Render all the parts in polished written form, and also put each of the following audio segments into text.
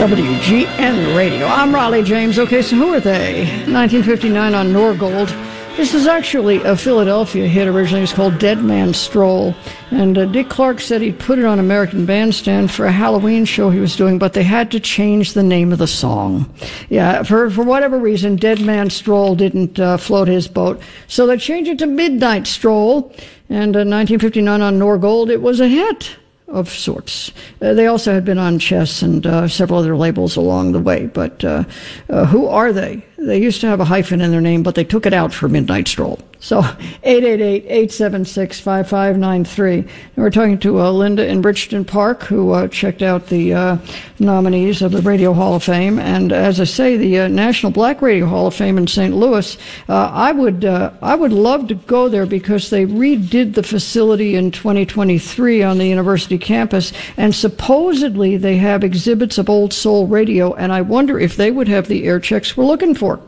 WGN Radio. I'm Raleigh James. Okay, so who are they? 1959 on Norgold. This is actually a Philadelphia hit originally. It's called Dead Man's Stroll. And Dick Clark said he'd put it on American Bandstand for a Halloween show he was doing, but they had to change the name of the song. Yeah, for whatever reason, Dead Man's Stroll didn't float his boat. So they changed it to Midnight Stroll. And in 1959 on Norgold, it was a hit of sorts. They also had been on Chess and several other labels along the way. But who are they? They used to have a hyphen in their name, but they took it out for Midnight Stroll. So 888-876-5593. And we're talking to Linda in Bridgeton Park, who checked out the nominees of the Radio Hall of Fame. And as I say, the National Black Radio Hall of Fame in St. Louis, I would love to go there because they redid the facility in 2023 on the university campus, and supposedly they have exhibits of old soul radio, and I wonder if they would have the air checks we're looking for.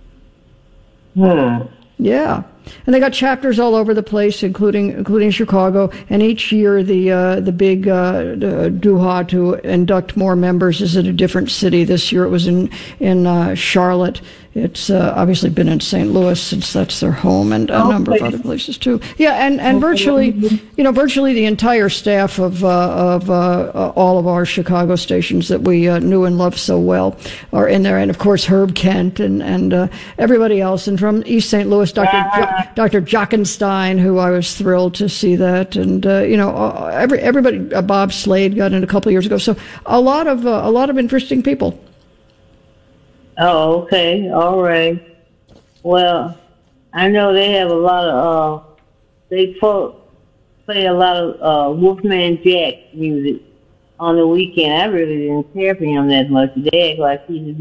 Yeah. And they got chapters all over the place, including Chicago. And each year, the big doo-ha to induct more members is at a different city. This year, it was in Charlotte. It's obviously been in St. Louis since that's their home, and a number of other places too. Yeah, and virtually the entire staff of all of our Chicago stations that we knew and loved so well are in there, and of course Herb Kent and everybody else, and from East St. Louis, Dr. Jockenstein, who I was thrilled to see that, and everybody. Bob Slade got in a couple of years ago, so a lot of interesting people. Oh, okay. All right. Well, I know they have a lot of, they play a lot of Wolfman Jack music on the weekend. I really didn't care for him that much. They act like he's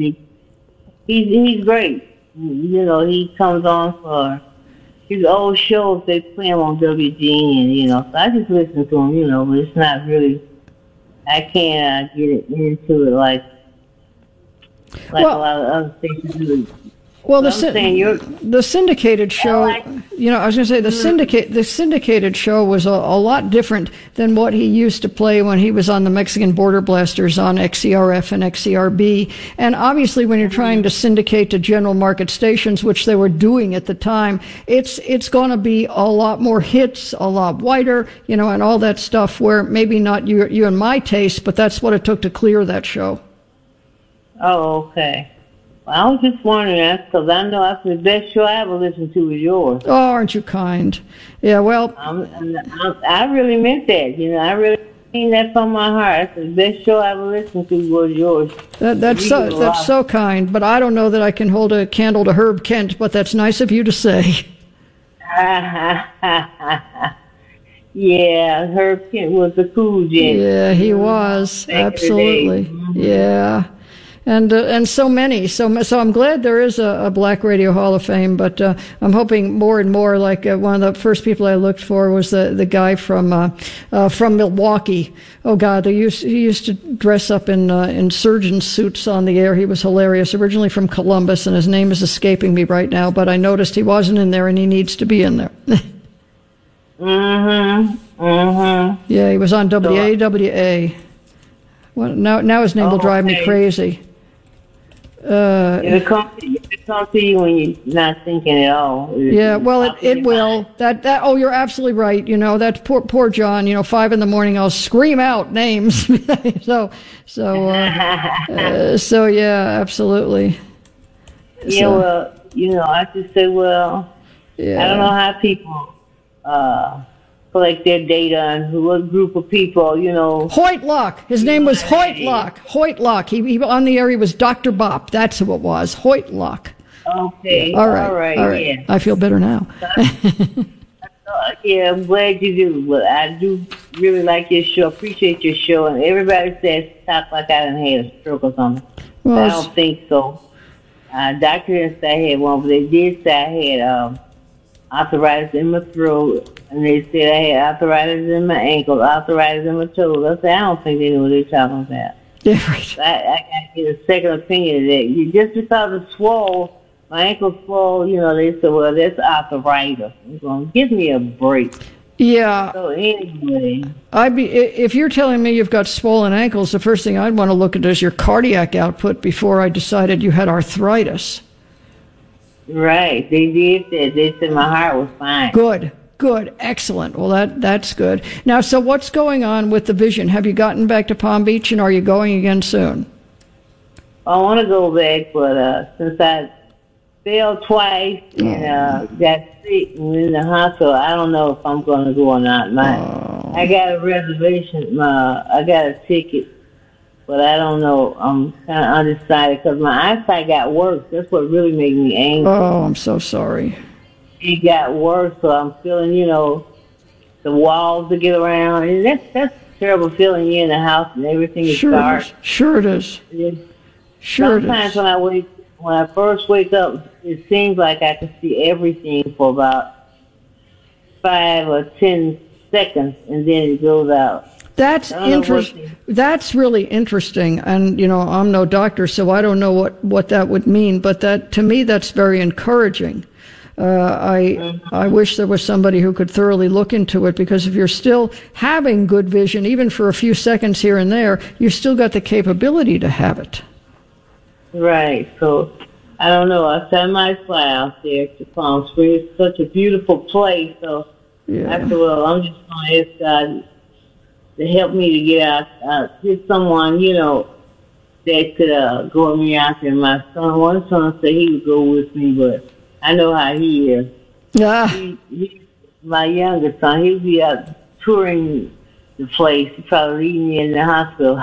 great. You know, he comes on for his old shows. They play him on WGN, so I just listen to him, but it's not really, I can't get into it like a lot of other stations do. Well, the syndicated show, I was going to say the syndicated show was a lot different than what he used to play when he was on the Mexican Border Blasters on XCRF and XCRB. And obviously, when you're trying to syndicate to general market stations, which they were doing at the time, it's going to be a lot more hits, a lot wider, and all that stuff. Where maybe not you and my taste, but that's what it took to clear that show. Oh, okay. Well, I was just wondering, because I know that's the best show I ever listened to was yours. Oh, aren't you kind? Yeah, well... I really meant that, I really mean that from my heart. The best show I ever listened to was yours. That's so kind, but I don't know that I can hold a candle to Herb Kent, but that's nice of you to say. Yeah, Herb Kent was a cool gent. Yeah, he was. Absolutely. Yeah. And so many. So I'm glad there is a Black Radio Hall of Fame, but I'm hoping more and more. Like one of the first people I looked for was the guy from Milwaukee. Oh God, he used to dress up in surgeon suits on the air. He was hilarious. Originally from Columbus, and his name is escaping me right now. But I noticed he wasn't in there, and he needs to be in there. Yeah, he was on WAWA. Well, now his name will drive me crazy. It'll come to you when you're not thinking at all. Yeah, well, it will. That. Oh, you're absolutely right. That poor John. 5 a.m. I'll scream out names. so yeah, absolutely. Yeah, well, I just say, I don't know how people collect their data and what group of people, Hoytlock. His name was Hoytlock. Hoytlock. He on the air, he was Dr. Bop. That's who it was. Hoytlock. Okay. All right. Yeah. I feel better now. Yeah, I'm glad you do. But I do really like your show. Appreciate your show. And everybody says talk like I done had a stroke or something. Well, I don't think so. Doctor didn't say I had one, but they did say I had arthritis in my throat, and they said I had arthritis in my ankles, arthritis in my toes. I said, I don't think they know what they're talking about. Yeah, right. I got to get a second opinion of that. Just because it's swole, my ankle's swole, they said, well, that's arthritis. I'm going, give me a break. Yeah. So anyway, if you're telling me you've got swollen ankles, the first thing I'd want to look at is your cardiac output before I decided you had arthritis. Right. They did that. They said my heart was fine. Good. Excellent. Well, that's good. Now, so what's going on with the vision? Have you gotten back to Palm Beach, and are you going again soon? I want to go back, but since I fell twice and got sick and in the hospital, I don't know if I'm going to go or not. I got a reservation. I got a ticket, but I don't know. I'm kind of undecided because my eyesight got worse. That's what really made me angry. Oh, I'm so sorry. It got worse, so I'm feeling, the walls to get around. And that's a terrible feeling. You're in the house and everything is dark. Sure it is. Sometimes when I first wake up, it seems like I can see everything for about 5 or 10 seconds, and then it goes out. That's interesting. That's really interesting. And, I'm no doctor, so I don't know what that would mean. But to me, that's very encouraging. I wish there was somebody who could thoroughly look into it, because if you're still having good vision, even for a few seconds here and there, you've still got the capability to have it. Right. So, I don't know. I said I might fly out there to Palm Springs. It's such a beautiful place. So, I said, well, I'm just going to ask God to help me to get out, get someone, that could go with me out there. My son, one son said he would go with me, but I know how he is. Yeah. My younger son, he'll be out touring the place. He'll probably leave me in the hospital.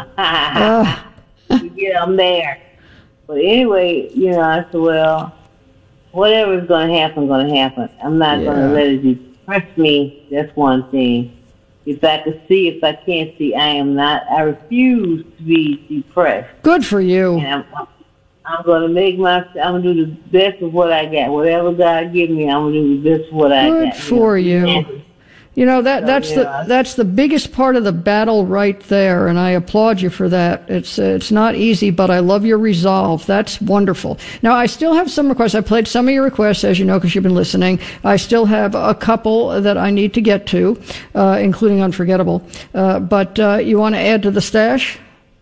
To get him there. But anyway, I said, well, whatever's going to happen, I'm not going to let it depress me. That's one thing. If I can't see, I refuse to be depressed. Good for you. And I'm going to I'm going to do the best of what I got. Whatever God give me, I'm going to do the best of what I got. Good for you. That's the biggest part of the battle right there, and I applaud you for that. It's not easy, but I love your resolve. That's wonderful. Now, I still have some requests. I played some of your requests, as you know, because you've been listening. I still have a couple that I need to get to, including Unforgettable. But you want to add to the stash?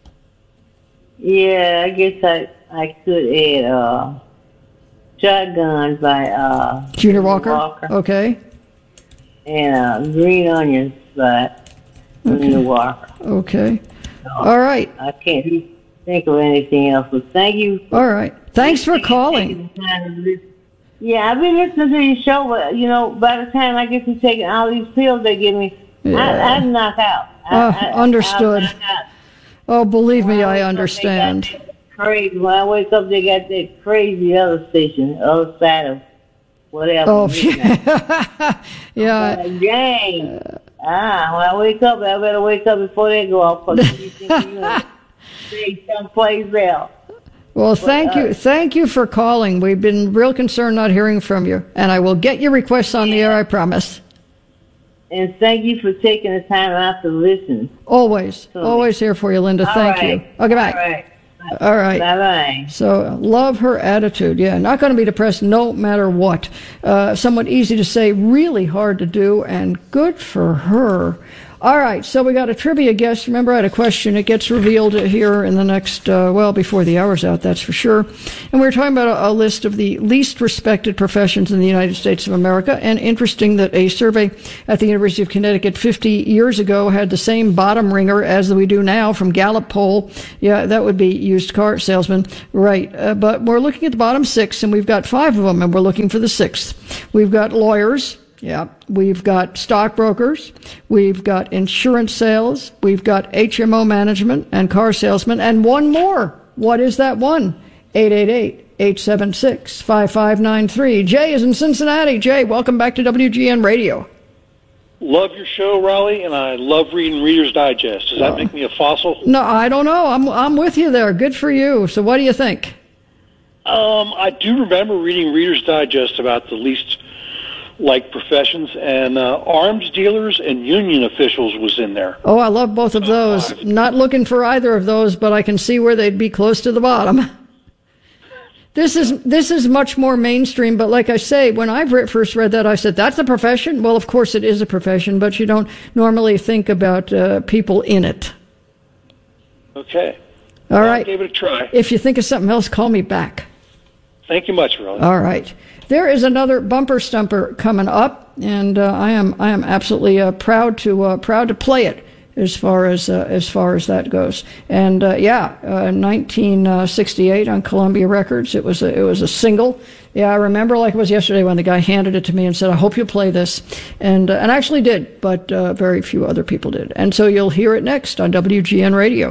Yeah, I guess I could add Shotguns by Junior Walker. Okay. And Green Onions by Junior Walker. Okay. All right. I can't think of anything else, but thank you. All right. Thanks for calling. Yeah, I've been listening to your show, but, by the time I get to taking all these pills they give me, I knock out. Understood. Oh, believe me, I understand. Crazy. When I wake up, they got that crazy other station, other side of whatever. Oh, yeah. Dang. When I wake up, I better wake up before they go off, because you think stay someplace else. Well, thank you for calling. We've been real concerned not hearing from you, and I will get your requests on the air, I promise. And thank you for taking the time out to listen. Always here for you, Linda. Thank you. Okay, bye. All right. Bye-bye. So, love her attitude. Yeah, not going to be depressed no matter what. Somewhat easy to say, really hard to do, and good for her. All right, so we got a trivia guest. Remember, I had a question. It gets revealed here in the next, before the hour's out, that's for sure. And we were talking about a list of the least respected professions in the United States of America. And interesting that a survey at the University of Connecticut 50 years ago had the same bottom ringer as we do now from Gallup poll. Yeah, that would be used car salesman. Right. But we're looking at the bottom 6, and we've got 5 of them, and we're looking for the 6th. We've got lawyers. Yeah, we've got stockbrokers, we've got insurance sales, we've got HMO management and car salesmen, and one more. What is that one? 888-876-5593. Jay is in Cincinnati. Jay, welcome back to WGN Radio. Love your show, Raleigh, and I love reading Reader's Digest. Does that make me a fossil? No, I don't know. I'm with you there. Good for you. So what do you think? I do remember reading Reader's Digest about the least like professions, and arms dealers and union officials was in there. Oh, I love both of those. Not looking for either of those, but I can see where they'd be close to the bottom. This is much more mainstream, but like I say, when I first read that, I said, that's a profession? Well, of course it is a profession, but you don't normally think about people in it. Okay. All right. I gave it a try. If you think of something else, call me back. Thank you much, Ron. All right. There is another bumper stumper coming up, and I am absolutely proud to play it as far as that goes. And 1968 on Columbia Records. It was a single. Yeah, I remember like it was yesterday when the guy handed it to me and said, "I hope you play this," and I actually did, but very few other people did. And so you'll hear it next on WGN Radio.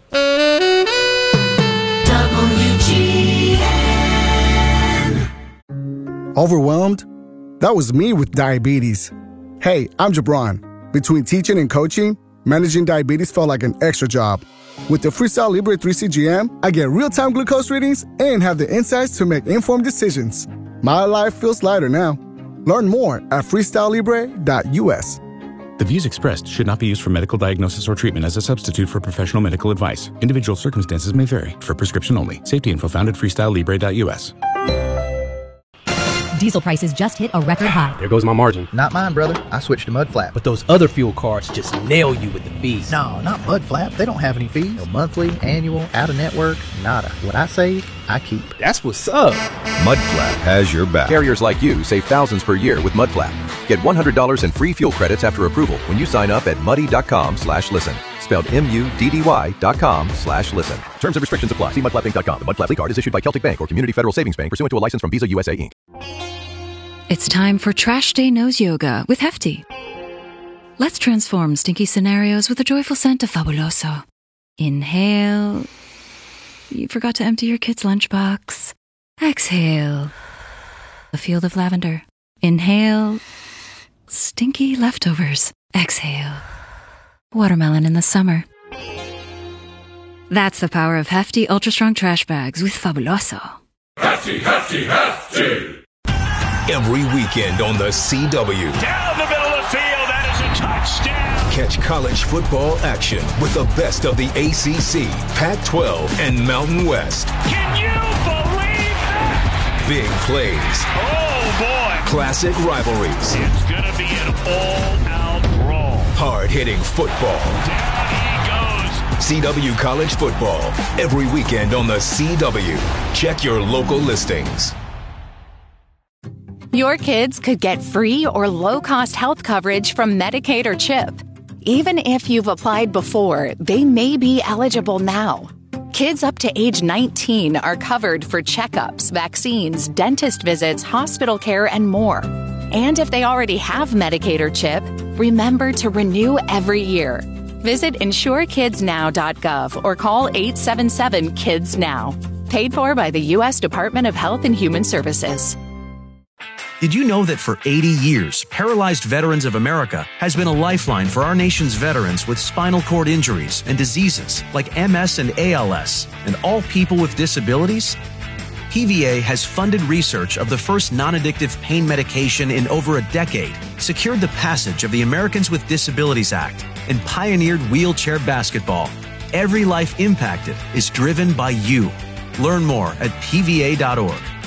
WGN. Overwhelmed? That was me with diabetes. Hey, I'm Jabron. Between teaching and coaching, managing diabetes felt like an extra job. With the Freestyle Libre 3 CGM, I get real-time glucose readings and have the insights to make informed decisions. My life feels lighter now. Learn more at freestylelibre.us. The views expressed should not be used for medical diagnosis or treatment as a substitute for professional medical advice. Individual circumstances may vary. For prescription only. Safety info found at freestylelibre.us. Diesel prices just hit a record high. There goes my margin. Not mine, brother. I switched to Mudflap. But those other fuel cards just nail you with the fees. No, not Mudflap. They don't have any fees. No monthly, annual, out-of-network, nada. What I save, I keep. That's what's up. Mudflap has your back. Carriers like you save thousands per year with Mudflap. Get $100 in free fuel credits after approval when you sign up at muddy.com/listen. Spelled MUDDY.com/listen. Terms and restrictions apply. See mudflapinc.com. The Mudflap card is issued by Celtic Bank or Community Federal Savings Bank pursuant to a license from Visa USA Inc. It's time for Trash Day Nose Yoga with Hefty. Let's transform stinky scenarios with a joyful scent of Fabuloso. Inhale. You forgot to empty your kid's lunchbox. Exhale. A field of lavender. Inhale. Stinky leftovers. Exhale. Watermelon in the summer. That's the power of Hefty Ultra Strong Trash Bags with Fabuloso. Hefty, Hefty, Hefty! Every weekend on the CW. Down the middle of the field, that is a touchdown. Catch college football action with the best of the ACC, Pac-12, and Mountain West. Can you believe that? Big plays. Oh, boy. Classic rivalries. It's going to be an all-out brawl. Hard-hitting football. Down he goes. CW College Football. Every weekend on the CW. Check your local listings. Your kids could get free or low-cost health coverage from Medicaid or CHIP. Even if you've applied before, they may be eligible now. Kids up to age 19 are covered for checkups, vaccines, dentist visits, hospital care, and more. And if they already have Medicaid or CHIP, remember to renew every year. Visit insurekidsnow.gov or call 877-KIDS-NOW. Paid for by the U.S. Department of Health and Human Services. Did you know that for 80 years, Paralyzed Veterans of America has been a lifeline for our nation's veterans with spinal cord injuries and diseases like MS and ALS, and all people with disabilities? PVA has funded research of the first non-addictive pain medication in over a decade, secured the passage of the Americans with Disabilities Act, and pioneered wheelchair basketball. Every life impacted is driven by you. Learn more at PVA.org.